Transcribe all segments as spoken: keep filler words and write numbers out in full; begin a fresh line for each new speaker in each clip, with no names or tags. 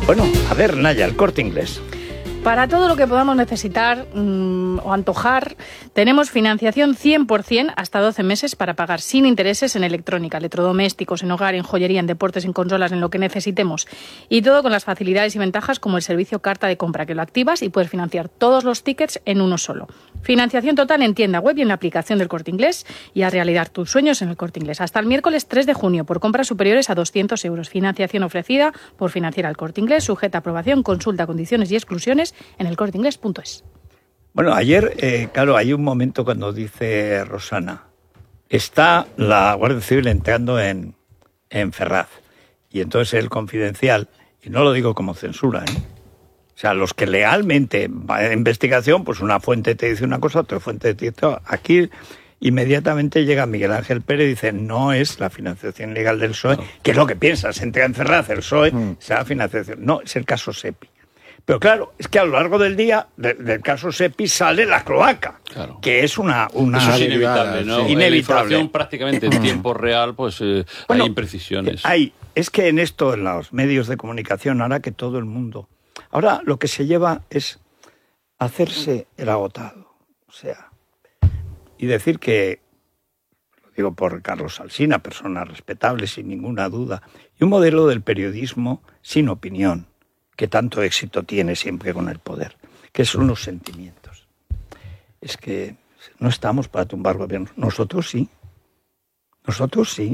Bueno, a ver, Naya, el Corte Inglés.
Para todo lo que podamos necesitar mmm, o antojar, tenemos financiación cien por ciento hasta doce meses para pagar sin intereses en electrónica, electrodomésticos, en hogar, en joyería, en deportes, en consolas, en lo que necesitemos. Y todo con las facilidades y ventajas como el servicio carta de compra, que lo activas y puedes financiar todos los tickets en uno solo. Financiación total en tienda web y en la aplicación del Corte Inglés, y a realidad tus sueños en el Corte Inglés. Hasta el miércoles tres de junio por compras superiores a doscientos euros. Financiación ofrecida por Financiera El Corte Inglés, sujeta a aprobación, consulta condiciones y exclusiones en el corte inglés punto es.
Bueno, ayer, eh, claro, hay un momento cuando dice Rosana, está la Guardia Civil entrando en, en Ferraz, y entonces el Confidencial, y no lo digo como censura, ¿eh? O sea, los que legalmente van a investigación, pues una fuente te dice una cosa, otra fuente te dice otra. Aquí inmediatamente llega Miguel Ángel Pérez y dice, no es la financiación ilegal del P S O E, no. Que es lo que piensa, se entrega en Ferraz, el P S O E, mm. sea financiación. No, es el caso SEPI. Pero claro, es que a lo largo del día, de, del caso SEPI, sale la cloaca, claro. Que es una... una
Eso es inevitable, ¿no?
Sí. Inevitable.
En la información prácticamente en tiempo real, pues eh, bueno, hay imprecisiones.
Hay, es que en esto, en los medios de comunicación, ahora que todo el mundo... Ahora lo que se lleva es hacerse el agotado, o sea, y decir que, lo digo por Carlos Alsina, persona respetable sin ninguna duda, y un modelo del periodismo sin opinión, que tanto éxito tiene siempre con el poder, que son los sentimientos. Es que no estamos para tumbar gobiernos. Nosotros sí. Nosotros sí.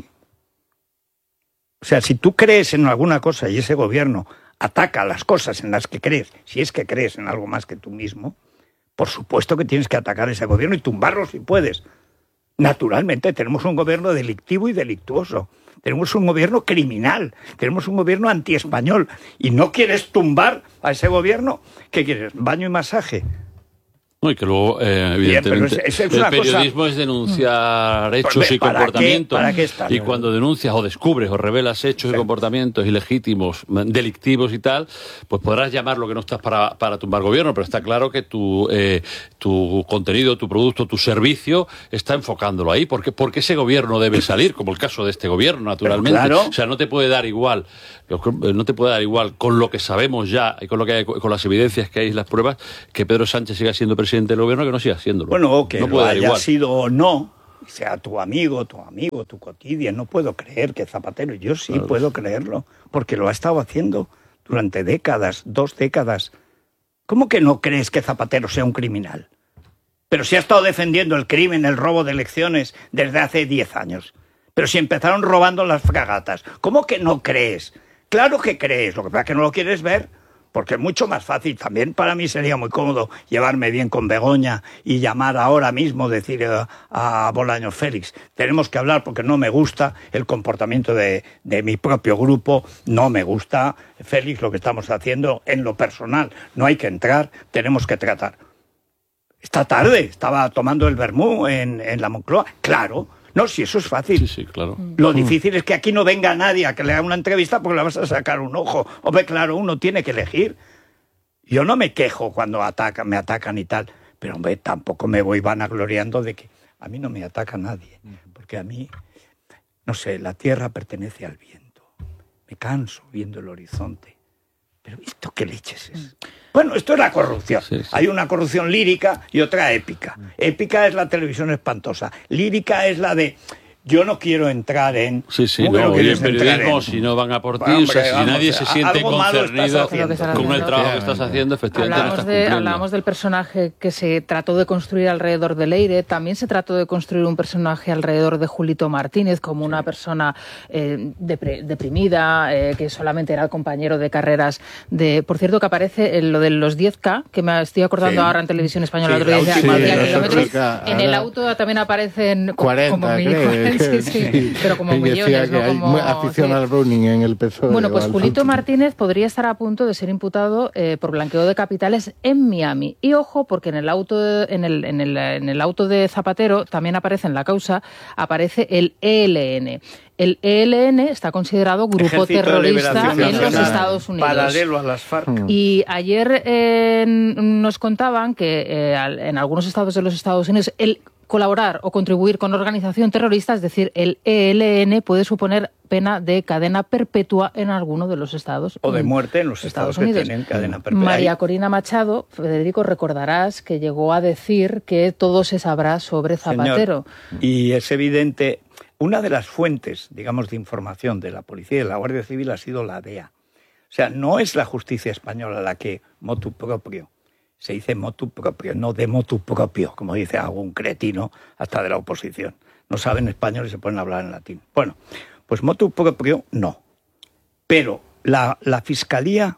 O sea, si tú crees en alguna cosa y ese gobierno ataca las cosas en las que crees, si es que crees en algo más que tú mismo, por supuesto que tienes que atacar a ese gobierno y tumbarlo si puedes. Naturalmente, tenemos un gobierno delictivo y delictuoso. Tenemos un gobierno criminal, tenemos un gobierno antiespañol. ¿Y no quieres tumbar a ese gobierno? ¿Qué quieres? ¿Baño y masaje?
No, y que luego, eh, evidentemente,
Bien, es, es
el periodismo cosa... es denunciar hechos
pues,
y comportamientos.
Qué, ¿para qué está?
Y cuando denuncias o descubres o revelas hechos sí. y comportamientos ilegítimos, delictivos y tal, pues podrás llamarlo que no estás para, para tumbar gobierno, pero está claro que tu, eh, tu contenido, tu producto, tu servicio está enfocándolo ahí. Porque, porque ese gobierno debe salir, como el caso de este gobierno, naturalmente. Claro. O sea, no te puede dar igual, no te puede dar igual con lo que sabemos ya y con lo que hay, con las evidencias que hay y las pruebas, que Pedro Sánchez siga siendo presidente del gobierno, que no siga siéndolo.
Bueno, o que
no
lo haya igual. sido o no, sea tu amigo, tu amigo, tu cotidiano. No puedo creer que Zapatero, yo sí claro. puedo creerlo, porque lo ha estado haciendo durante décadas, dos décadas. ¿Cómo que no crees que Zapatero sea un criminal? Pero si ha estado defendiendo el crimen, el robo de elecciones desde hace diez años. Pero si empezaron robando las fragatas, ¿cómo que no crees? Claro que crees, lo que pasa es que no lo quieres ver. Porque es mucho más fácil, también para mí sería muy cómodo llevarme bien con Begoña y llamar ahora mismo, decir a, a Bolaños Félix, tenemos que hablar porque no me gusta el comportamiento de, de mi propio grupo, no me gusta, Félix, lo que estamos haciendo en lo personal, no hay que entrar, tenemos que tratar. Esta tarde estaba tomando el vermú en, en la Moncloa, claro. No, si eso es fácil.
Sí, sí, claro.
Lo difícil es que aquí no venga nadie a que le haga una entrevista porque le vas a sacar un ojo. Hombre, claro, uno tiene que elegir. Yo no me quejo cuando atacan, me atacan y tal, pero hombre, tampoco me voy vanagloriando de que a mí no me ataca nadie. Porque a mí, no sé, la tierra pertenece al viento. Me canso viendo el horizonte. Pero ¿esto qué leches es? Bueno, esto es la corrupción. Sí, sí. Hay una corrupción lírica y otra épica. Épica es la televisión espantosa. Lírica es la de... Yo no quiero entrar en...
Sí, sí, no, no y en periodismo, en... si no van a por ti, bueno, hombre, o sea, si vamos, nadie se siente concernido con el trabajo que estás haciendo, efectivamente
hablábamos
no estás
de,
cumpliendo.
Hablábamos del personaje que se trató de construir alrededor de Leire, también se trató de construir un personaje alrededor de Julito Martínez, como una persona eh, depre, deprimida, eh, que solamente era el compañero de carreras de... Por cierto, que aparece en lo de los diez K, que me estoy acordando sí. ahora en Televisión Española, sí, otro día, sí, de kilómetros. En el auto también aparecen
cuarenta,
como mil... Sí, sí, sí, pero como millones,
¿no?
Como,
muy afición sí. al running en el P S O E.
Bueno, pues Julito Martínez podría estar a punto de ser imputado eh, por blanqueo de capitales en Miami. Y ojo, porque en el auto de, en el, en el, en el auto de Zapatero también aparece en la causa, aparece el E L N. El E L N está considerado grupo Ejército terrorista en los Estados Unidos.
Paralelo a las FARC.
Y ayer eh, nos contaban que eh, en algunos estados de los Estados Unidos el
colaborar o contribuir con organización terrorista, es decir, el E L N, puede suponer pena de cadena perpetua en alguno de los estados.
O de muerte en los estados, estados que tienen cadena perpetua.
María Corina Machado, Federico, recordarás que llegó a decir que todo se sabrá sobre Zapatero.
Señor, y es evidente, una de las fuentes, digamos, de información de la policía y de la Guardia Civil ha sido la D E A. O sea, no es la justicia española la que motu propio. Se dice motu propio, no de motu propio, como dice algún cretino hasta de la oposición. No saben español y se ponen a hablar en latín. Bueno, pues motu propio no. Pero la, la Fiscalía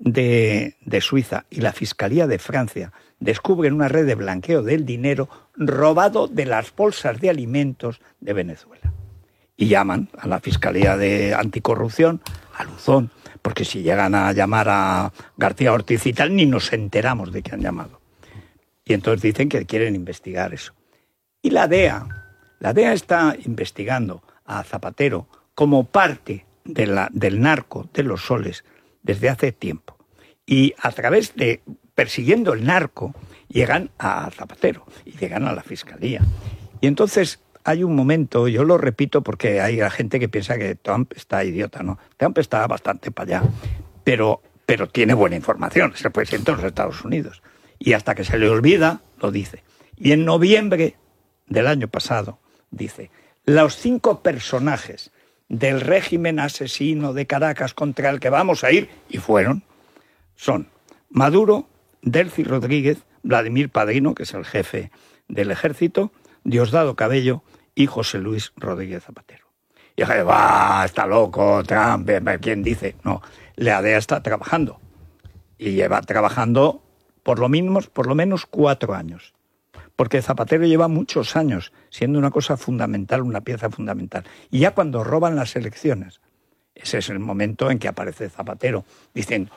de, de Suiza y la Fiscalía de Francia descubren una red de blanqueo del dinero robado de las bolsas de alimentos de Venezuela. Y llaman a la Fiscalía de Anticorrupción, a Luzón, porque si llegan a llamar a García Ortiz y tal, ni nos enteramos de que han llamado. Y entonces dicen que quieren investigar eso. Y la D E A, la D E A está investigando a Zapatero como parte de la, del narco de los soles desde hace tiempo. Y a través de, persiguiendo el narco, llegan a Zapatero y llegan a la Fiscalía. Y entonces hay un momento, yo lo repito porque hay gente que piensa que Trump está idiota, ¿no? Trump está bastante para allá, pero, pero tiene buena información, es el presidente de los Estados Unidos. Y hasta que se le olvida, lo dice. Y en noviembre del año pasado dice, los cinco personajes del régimen asesino de Caracas contra el que vamos a ir, y fueron, son Maduro, Delcy Rodríguez, Vladimir Padrino, que es el jefe del ejército, Diosdado Cabello y José Luis Rodríguez Zapatero. Y dije, va, está loco, Trump, ¿quién dice? No, la D E A está trabajando. Y lleva trabajando por lo menos, por lo menos cuatro años. Porque Zapatero lleva muchos años siendo una cosa fundamental, una pieza fundamental. Y ya cuando roban las elecciones, ese es el momento en que aparece Zapatero diciendo,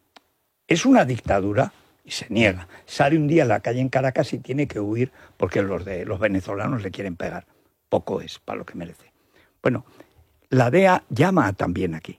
es una dictadura, y se niega. Sale un día a la calle en Caracas y tiene que huir porque los, de, los venezolanos le quieren pegar. Poco es para lo que merece. Bueno, la D E A llama también aquí.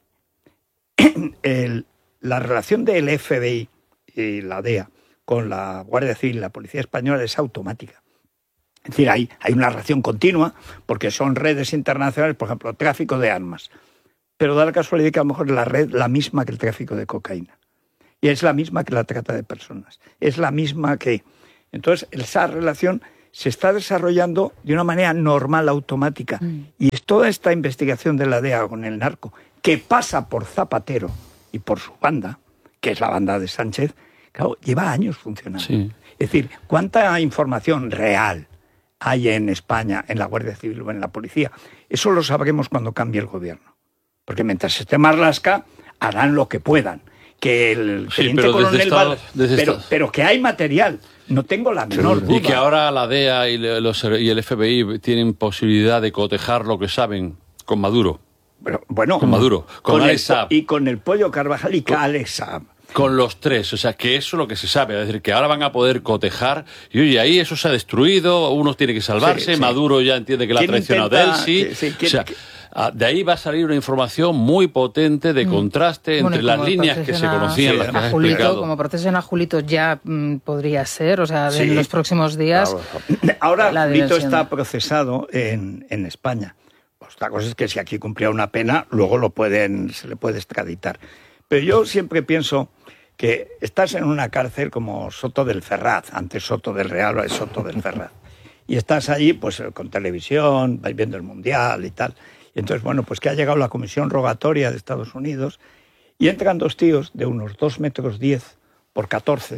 El, la relación del F B I y la D E A con la Guardia Civil y la Policía Española es automática. Es decir, hay, hay una relación continua porque son redes internacionales, por ejemplo, tráfico de armas. Pero da la casualidad que a lo mejor la red la misma que el tráfico de cocaína. Y es la misma que la trata de personas. Es la misma que... Entonces, esa relación se está desarrollando de una manera normal, automática. Mm. Y es toda esta investigación de la D E A con el narco, que pasa por Zapatero y por su banda, que es la banda de Sánchez, claro, lleva años funcionando. Sí. Es decir, ¿cuánta información real hay en España, en la Guardia Civil o en la policía? Eso lo sabremos cuando cambie el gobierno. Porque mientras esté Marlaska, harán lo que puedan. Que el teniente sí, coronel
estado,
Val, pero, pero que hay material, no tengo la menor duda.
Y que ahora la D E A y, los, y el F B I tienen posibilidad de cotejar lo que saben con Maduro.
Pero, bueno,
con Maduro, con, con Alex Saab.
Y con el Pollo Carvajal y con Alex Saab.
Con los tres, o sea, que eso es lo que se sabe, es decir, que ahora van a poder cotejar, y oye, ahí eso se ha destruido, uno tiene que salvarse, sí, sí. Maduro ya entiende que la ha traicionado Delcy, sí, sí, o sea, de ahí va a salir una información muy potente de contraste mm. entre bueno, las líneas que se conocían, sí, las que has
Julito,
explicado.
Como procesen a Julito ya mm, podría ser, o sea, sí. en los próximos días.
Ahora Julito está procesado en, en España. Otra cosa es que si aquí cumplía una pena, luego lo pueden, se le puede extraditar. Pero yo siempre pienso que estás en una cárcel como Soto del Ferraz, antes Soto del Real, ahora es Soto del Ferraz. Y estás allí pues con televisión, vais viendo el Mundial y tal. Y entonces, bueno, pues que ha llegado la comisión rogatoria de Estados Unidos y entran dos tíos de unos dos metros diez por catorce,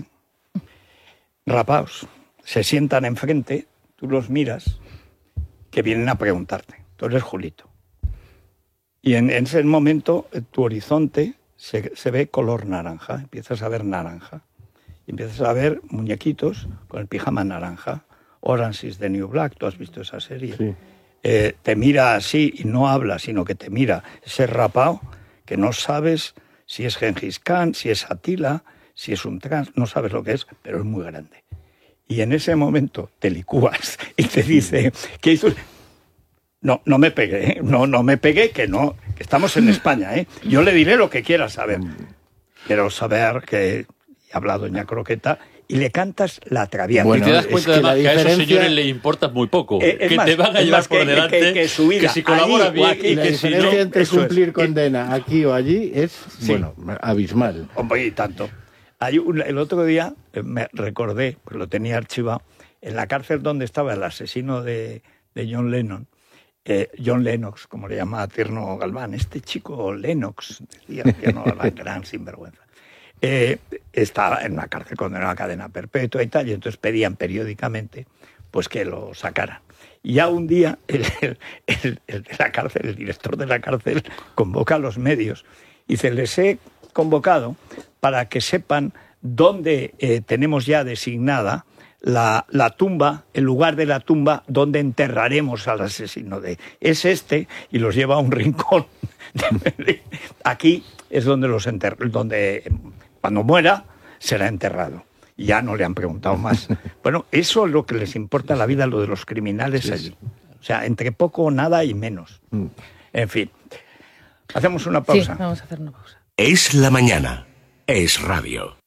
rapaos, se sientan enfrente, tú los miras, que vienen a preguntarte. Tú eres Julito. Y en, en ese momento tu horizonte se, se ve color naranja, empiezas a ver naranja. Y empiezas a ver muñequitos con el pijama naranja. Orange is the New Black, tú has visto esa serie. Sí. Eh, te mira así y no habla, sino que te mira ese rapao que no sabes si es Gengis Khan, si es Atila, si es un trans, no sabes lo que es, pero es muy grande. Y en ese momento te licúas y te dice, ¿qué hizo? No, no me pegué, ¿eh? no, no me pegué, que no, que estamos en España, ¿eh? Yo le diré lo que quiera saber. Quiero saber que ha hablado doña Croqueta y le cantas la Traviata.
Bueno, y te das cuenta
es que
además que
diferencia...
a esos señores les importa muy poco,
Eh, es
que
más,
te van a
es
llevar
más
por
que-
delante,
que- que su vida
que si colaboras
allí o
bien
aquí,
y
La
que si no...
diferencia entre
eso es.
cumplir
Eh,
condena aquí o allí es,
Sí.
bueno, abismal.
Hombre, y tanto. Hay un- el otro día eh, me recordé, pues lo tenía archivado, en la cárcel donde estaba el asesino de, de John Lennon, eh, John Lennox, como le llamaba Tierno Galván, este chico Lennox, decía Tierno Galván, gran sinvergüenza. Eh, estaba en la cárcel condenado a cadena perpetua y tal, y entonces pedían periódicamente pues que lo sacaran. Y ya un día el, el, el, el de la cárcel, el director de la cárcel, convoca a los medios y dice, les he convocado para que sepan dónde eh, tenemos ya designada la, la tumba, el lugar de la tumba donde enterraremos al asesino de... Es este, y los lleva a un rincón. Aquí es donde los enter... donde cuando muera será enterrado. Y ya no le han preguntado más. Bueno, eso es lo que les importa la vida, lo de los criminales
Sí,
allí. O sea, entre poco, nada y menos.
Mm.
En fin. Hacemos una
Sí,
pausa.
vamos a hacer una pausa.
Es la mañana. Es radio.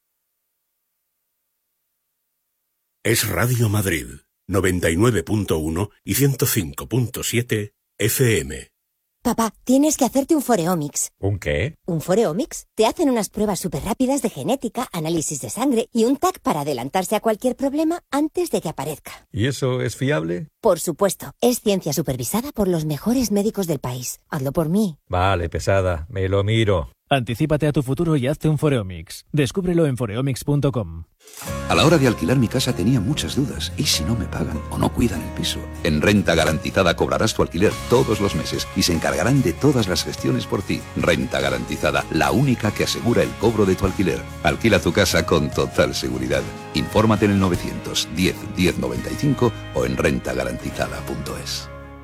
Es Radio Madrid, noventa y nueve punto uno y ciento cinco punto siete F M.
Papá, tienes que hacerte un Foreomics.
¿Un qué?
¿Un Foreomics? Te hacen unas pruebas súper rápidas de genética, análisis de sangre y un T A C para adelantarse a cualquier problema antes de que aparezca.
¿Y eso es fiable?
Por supuesto, es ciencia supervisada por los mejores médicos del país. Hazlo por mí.
Vale, pesada, me lo miro.
Anticípate a tu futuro y hazte un Foreomics. Descúbrelo en foreomics punto com.
A la hora de alquilar mi casa tenía muchas dudas. ¿Y si no me pagan o no cuidan el piso? En Renta Garantizada cobrarás tu alquiler todos los meses y se encargarán de todas las gestiones por ti. Renta Garantizada, la única que asegura el cobro de tu alquiler. Alquila tu casa con total seguridad. Infórmate en el novecientos diez diez noventa y cinco o en renta garantizada punto es.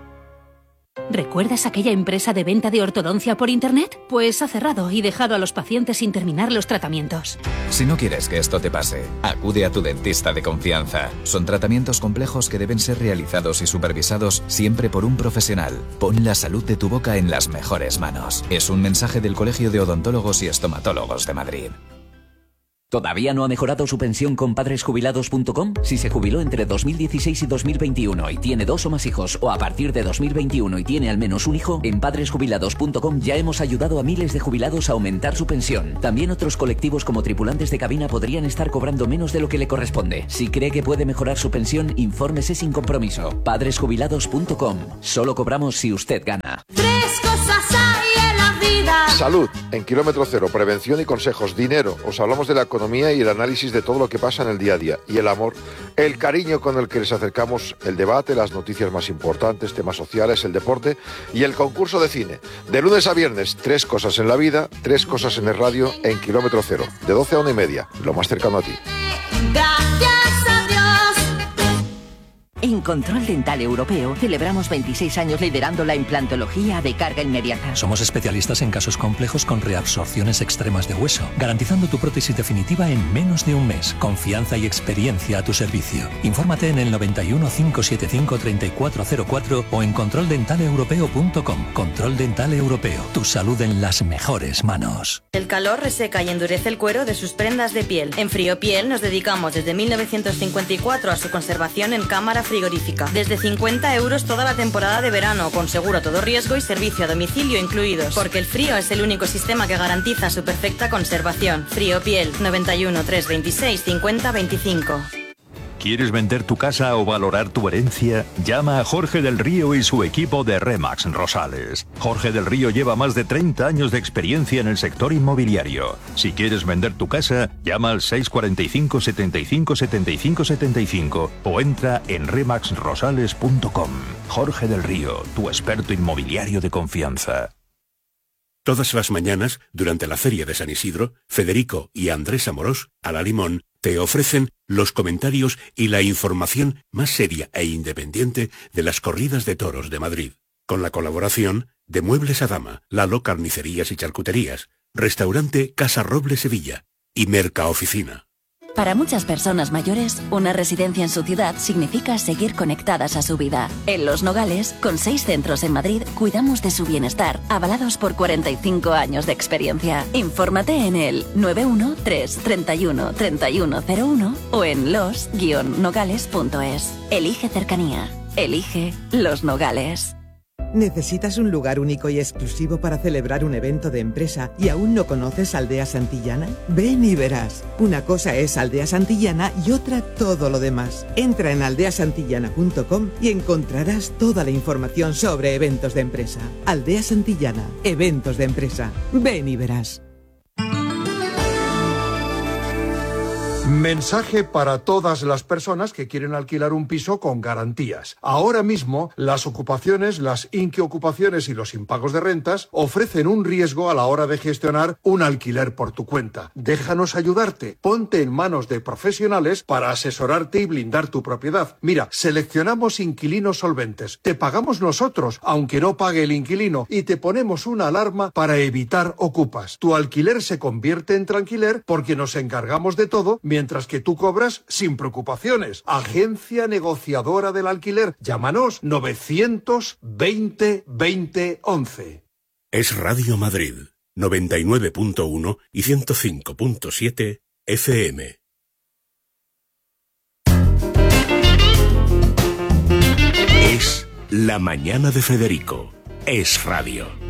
¿Recuerdas aquella empresa de venta de ortodoncia por Internet? Pues ha cerrado y dejado a los pacientes sin terminar los tratamientos.
Si no quieres que esto te pase, acude a tu dentista de confianza. Son tratamientos complejos que deben ser realizados y supervisados siempre por un profesional. Pon la salud de tu boca en las mejores manos. Es un mensaje del Colegio de Odontólogos y Estomatólogos de Madrid.
¿Todavía no ha mejorado su pensión con padres jubilados punto com? Si se jubiló entre dos mil dieciséis y dos mil veintiuno y tiene dos o más hijos, o a partir de dos mil veintiuno y tiene al menos un hijo, en padres jubilados punto com ya hemos ayudado a miles de jubilados a aumentar su pensión. También otros colectivos como tripulantes de cabina podrían estar cobrando menos de lo que le corresponde. Si cree que puede mejorar su pensión, infórmese sin compromiso. padres jubilados punto com. Solo cobramos si usted gana.
Tres cosas hay en la vida.
Salud, en Kilómetro Cero, prevención y consejos. Dinero, os hablamos de la economía y el análisis de todo lo que pasa en el día a día. Y el amor, el cariño con el que les acercamos el debate, las noticias más importantes, temas sociales, el deporte y el concurso de cine. De lunes a viernes, tres cosas en la vida, tres cosas en el radio, en Kilómetro Cero, de doce a una y media, lo más cercano a ti.
Gracias a Dios.
En Control Dental Europeo celebramos veintiséis años liderando la implantología de carga inmediata.
Somos especialistas en casos complejos con reabsorciones extremas de hueso, garantizando tu prótesis definitiva en menos de un mes. Confianza y experiencia a tu servicio. Infórmate en el noventa y uno, cinco setenta y cinco, treinta y cuatro cero cuatro o en control dental europeo punto com. Control Dental Europeo. Tu salud en las mejores manos.
El calor reseca y endurece el cuero de sus prendas de piel. En Frío Piel nos dedicamos desde mil novecientos cincuenta y cuatro a su conservación en cámara frigorífica. Desde cincuenta euros toda la temporada de verano, con seguro a todo riesgo y servicio a domicilio incluidos. Porque el frío es el único sistema que garantiza su perfecta conservación. Frío Piel, noventa y uno, trescientos veintiséis, cincuenta veinticinco.
¿Quieres vender tu casa o valorar tu herencia? Llama a Jorge del Río y su equipo de Remax Rosales. Jorge del Río lleva más de treinta años de experiencia en el sector inmobiliario. Si quieres vender tu casa, llama al seis cuarenta y cinco, setenta y cinco, setenta y cinco, setenta y cinco o entra en remax rosales punto com. Jorge del Río, tu experto inmobiliario de confianza.
Todas las mañanas, durante la Feria de San Isidro, Federico y Andrés Amorós, a la Limón, te ofrecen los comentarios y la información más seria e independiente de las corridas de toros de Madrid. Con la colaboración de Muebles Adama, Lalo Carnicerías y Charcuterías, Restaurante Casa Roble Sevilla y Mercaoficina.
Para muchas personas mayores, una residencia en su ciudad significa seguir conectadas a su vida. En Los Nogales, con seis centros en Madrid, cuidamos de su bienestar, avalados por cuarenta y cinco años de experiencia. Infórmate en el nueve uno tres, treinta y uno, treinta y uno cero uno o en los guion nogales punto es. Elige cercanía. Elige Los Nogales.
¿Necesitas un lugar único y exclusivo para celebrar un evento de empresa y aún no conoces Aldea Santillana? Ven y verás. Una cosa es Aldea Santillana y otra todo lo demás. Entra en aldea santillana punto com y encontrarás toda la información sobre eventos de empresa. Aldea Santillana, eventos de empresa. Ven y verás.
Mensaje para todas las personas que quieren alquilar un piso con garantías. Ahora mismo, las ocupaciones, las inquiocupaciones y los impagos de rentas ofrecen un riesgo a la hora de gestionar un alquiler por tu cuenta. Déjanos ayudarte. Ponte en manos de profesionales para asesorarte y blindar tu propiedad. Mira, seleccionamos inquilinos solventes. Te pagamos nosotros, aunque no pague el inquilino, y te ponemos una alarma para evitar ocupas. Tu alquiler se convierte en tranquiler porque nos encargamos de todo, mientras que tú cobras sin preocupaciones. Agencia Negociadora del Alquiler. Llámanos novecientos veinte veinte once.
Es Radio Madrid, noventa y nueve punto uno y ciento cinco punto siete F M. Es La Mañana de Federico. Es Radio.